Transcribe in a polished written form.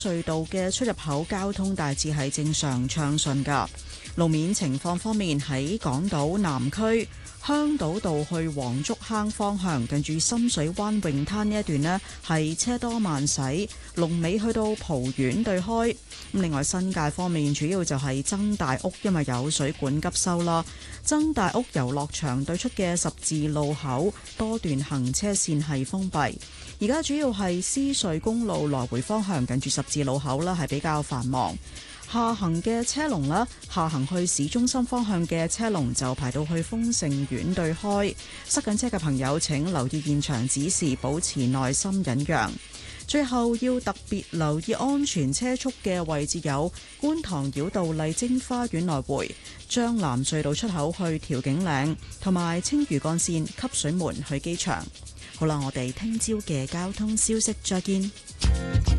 隧道嘅出入口交通大致係正常暢順㗎。路面情況方面，喺港島南區香島道去黃竹坑方向，近住深水灣泳灘呢一段呢係車多慢駛，龍尾去到蒲苑對開。咁另外新界方面，主要就係曾大屋，因為有水管急修啦。曾大屋遊樂場對出嘅十字路口多段行車線係封閉。而家主要係獅隧公路來回方向，近住十字路口啦係比較繁忙。下行嘅車龍啦，下行去市中心方向嘅車龍就排到去豐盛苑對開。塞緊車嘅朋友請留意現場指示，保持耐心忍讓。最後要特別留意安全車速嘅位置有觀塘繞道麗晶花園來回、將藍隧道出口去調景嶺，同埋青嶼幹線汲水門去機場。好啦，我哋聽朝嘅交通消息再見。